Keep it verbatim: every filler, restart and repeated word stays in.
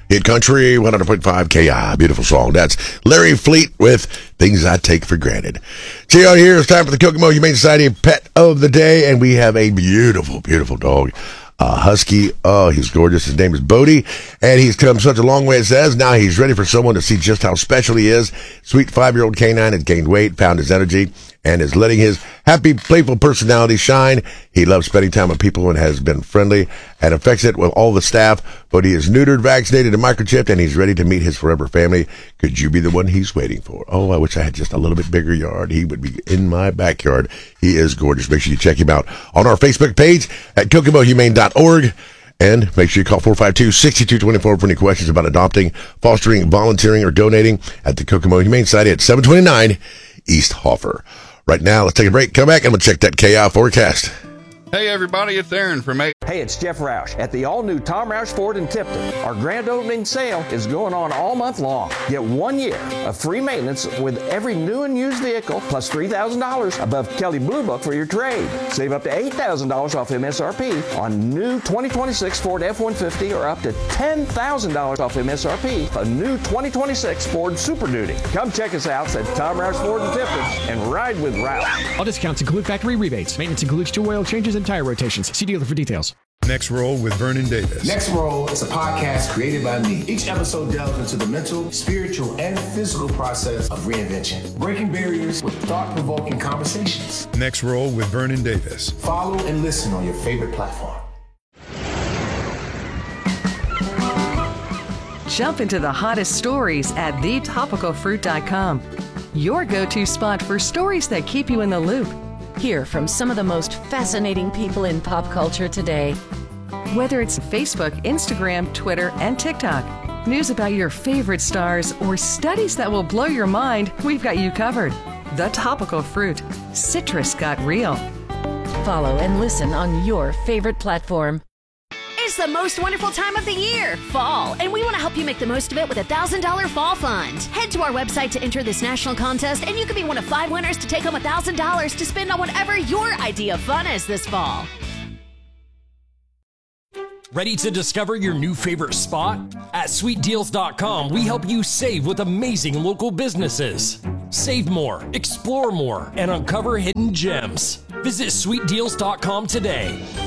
Hit Country one hundred point five K I. Beautiful song. That's Larry Fleet with Things I Take for Granted. See you out here. It's time for the Kokomo Humane Society Pet of the Day, and we have a beautiful, beautiful dog. Uh, husky. Oh, he's gorgeous. His name is Bodie, and he's come such a long way, it says. Now he's ready for someone to see just how special he is. Sweet five-year-old canine has gained weight, found his energy, and is letting his happy, playful personality shine. He loves spending time with people and has been friendly and affectionate with all the staff. But he is neutered, vaccinated, and microchipped, and he's ready to meet his forever family. Could you be the one he's waiting for? Oh, I wish I had just a little bit bigger yard. He would be in my backyard. He is gorgeous. Make sure you check him out on our Facebook page at kokomo humane dot org. And make sure you call four five two, six two two four for any questions about adopting, fostering, volunteering, or donating at the Kokomo Humane Society at seven twenty-nine East Hoffer. Right now, let's take a break. Come back and we'll check that K I forecast. Hey everybody, it's Aaron from A. Hey, it's Jeff Roush at the all-new Tom Roush Ford in Tipton. Our grand opening sale is going on all month long. Get one year of free maintenance with every new and used vehicle, plus three thousand dollars above Kelley Blue Book for your trade. Save up to eight thousand dollars off M S R P on new twenty twenty-six Ford F one fifty or up to ten thousand dollars off M S R P on new twenty twenty-six Ford Super Duty. Come check us out at Tom Roush Ford in Tipton and ride with Roush. All discounts include factory rebates. Maintenance includes two oil changes and tire rotations. See dealer for details. Next Roll with Vernon Davis. Next Roll is a podcast created by me. Each episode delves into the mental, spiritual, and physical process of reinvention, breaking barriers with thought-provoking conversations. Next Roll with Vernon Davis. Follow and listen on your favorite platform. Jump into the hottest stories at the topical fruit dot com. Your go-to spot for stories that keep you in the loop. Hear from some of the most fascinating people in pop culture today. Whether it's Facebook, Instagram, Twitter, and TikTok, news about your favorite stars, or studies that will blow your mind, we've got you covered. The Topical Fruit. Citrus got real. Follow and listen on your favorite platform. It's the most wonderful time of the year, fall, and we want to help you make the most of it with a one thousand dollars Fall Fund. Head to our website to enter this national contest, and you could be one of five winners to take home one thousand dollars to spend on whatever your idea of fun is this fall. Ready to discover your new favorite spot? At sweet deals dot com, we help you save with amazing local businesses. Save more, explore more, and uncover hidden gems. Visit sweet deals dot com today.